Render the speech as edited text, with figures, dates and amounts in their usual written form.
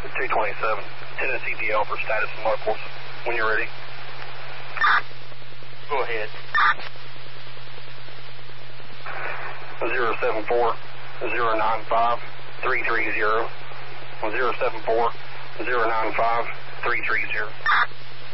227, Tennessee DL for status and locals. When you're ready. Go ahead. 074 095 330. 074 095 330.